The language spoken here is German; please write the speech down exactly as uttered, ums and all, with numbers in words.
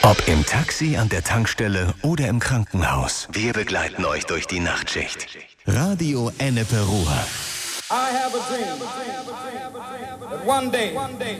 Ob im Taxi, an der Tankstelle oder im Krankenhaus, wir begleiten euch durch die Nachtschicht. Radio Ennepe Ruhr. I have a dream that one day